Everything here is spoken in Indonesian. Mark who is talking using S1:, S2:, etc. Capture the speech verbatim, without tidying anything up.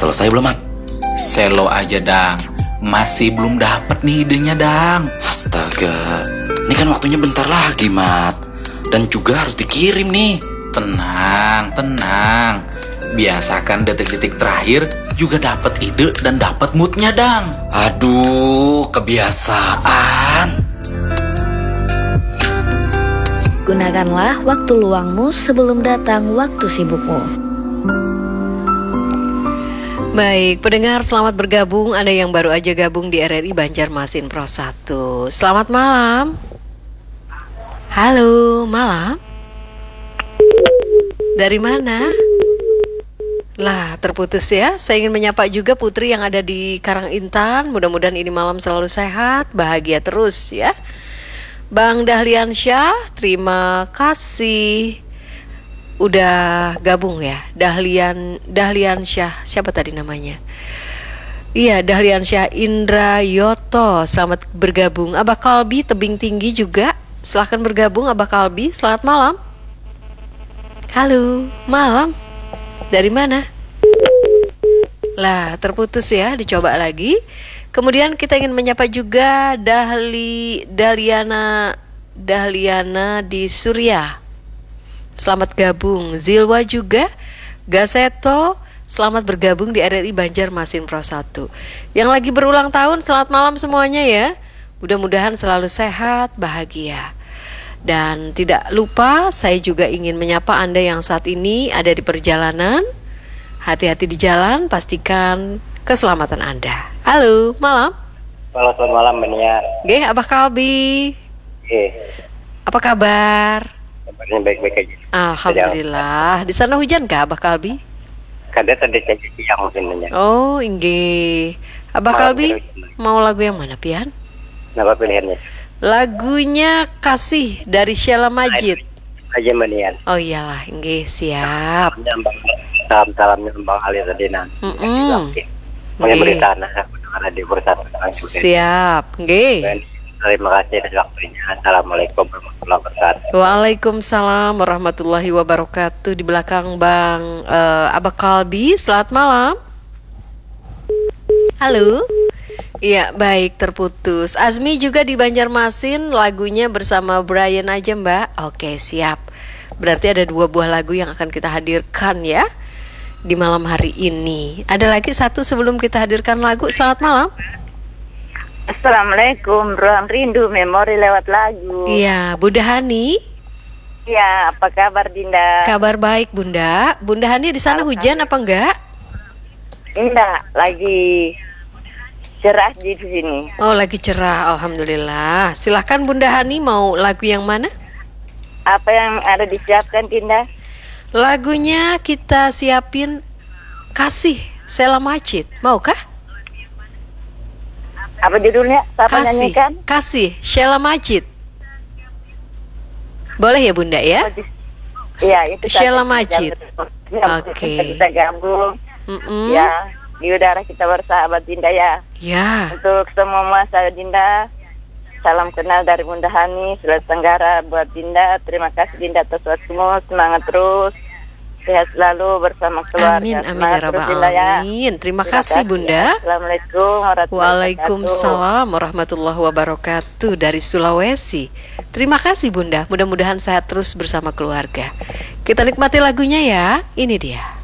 S1: selesai belum, Mat?
S2: Selo aja, Dang. Masih belum dapet nih idenya, Dang.
S1: Astaga, ini kan waktunya bentar lagi, Mat. Dan juga harus dikirim nih.
S2: Tenang, tenang. Biasakan detik-detik terakhir juga dapat ide dan dapat moodnya, Dang.
S1: Aduh, kebiasaan.
S3: Gunakanlah waktu luangmu sebelum datang waktu sibukmu.
S4: Baik, pendengar selamat bergabung. Anda yang baru aja gabung di R R I Banjarmasin Pro satu. Selamat malam. Halo, malam. Dari mana? Lah, terputus ya. Saya ingin menyapa juga Putri yang ada di Karangintan. Mudah-mudahan ini malam selalu sehat, bahagia terus ya. Bang Dahliansyah, terima kasih udah gabung ya. Dahlian Dahliansyah, siapa tadi namanya? Iya, Dahliansyah Indra Yoto, selamat bergabung. Abah Kalbi Tebing Tinggi juga, silahkan bergabung Abah Kalbi. Selamat malam. Halo, malam. Dari mana? Lah, terputus ya, dicoba lagi. Kemudian kita ingin menyapa juga Dahli Dahliana Dahliana di Surya. Selamat gabung. Zilwa juga, Gaseto, selamat bergabung di R R I Banjarmasin Pro satu. Yang lagi berulang tahun, selamat malam semuanya ya. Mudah-mudahan selalu sehat, bahagia. Dan tidak lupa, saya juga ingin menyapa Anda yang saat ini ada di perjalanan. Hati-hati di jalan, pastikan keselamatan Anda. Halo, malam.
S5: Halo, selamat malam, Bania.
S4: Oke, Abah Kalbi.
S5: Oke.
S4: Apa kabar?
S5: Kabarnya baik-baik aja.
S4: Alhamdulillah. Di sana hujan kah, Abah Kalbi?
S5: Kada tadi caci siang mungkin.
S4: Oh, inggih. Abah Kalbi, mau lagu yang mana, Pian?
S5: Apa pilihannya?
S4: Lagunya Kasih dari Sheila Majid.
S5: Aja Bania.
S4: Oh iyalah, inggih, siap.
S5: Salam-salamnya Bang Ali Radina.
S4: Mm-mm.
S5: Mengenai berita anak ada di Persatu.
S4: Siap, nggih.
S5: Terima kasih atas waktunya. Assalamualaikum warahmatullahi wabarakatuh.
S4: Waalaikumsalam warahmatullahi wabarakatuh. Di belakang Bang uh, Abah Kalbi. Selamat malam. Halo. Iya, baik, terputus. Azmi juga di Banjarmasin, lagunya bersama Brian aja, Mbak. Oke, siap. Berarti ada dua buah lagu yang akan kita hadirkan ya di malam hari ini. Ada lagi satu sebelum kita hadirkan lagu. Selamat malam.
S6: Assalamualaikum, ruang rindu memori lewat lagu.
S4: Iya, Bunda Hani.
S6: Iya, apa kabar Dinda?
S4: Kabar baik, Bunda. Bunda Hani di sana hujan apa enggak?
S6: Enggak, lagi cerah di sini.
S4: Oh, lagi cerah, alhamdulillah. Silahkan Bunda Hani, mau lagu yang mana?
S6: Apa yang ada disiapkan Dinda?
S4: Lagunya kita siapin Kasih, Sheila Majid. Maukah?
S6: Apa judulnya? Siapa
S4: Kasih,
S6: nyanyikan?
S4: Kasih, Sheila Majid. Boleh ya Bunda ya?
S6: Iya, itu
S4: Sheila Majid.
S6: Oke. Kita gabung.
S4: Mm-mm.
S6: Ya, di udara kita bersahabat Dinda ya.
S4: Ya.
S6: Untuk semua masa Dinda, salam kenal dari Bunda Hani, Sulawesi Tenggara buat Dinda. Terima kasih Dinda atas waktumu, semangat terus. Sehat selalu bersama keluarga.
S4: Amin, amin ya rabbal alamin. Terima, Terima kasih Bunda.
S6: Ya. Assalamualaikum warahmatullahi wabarakatuh.
S4: Waalaikumsalam warahmatullahi wabarakatuh dari Sulawesi. Terima kasih Bunda. Mudah-mudahan sehat terus bersama keluarga. Kita nikmati lagunya ya. Ini dia.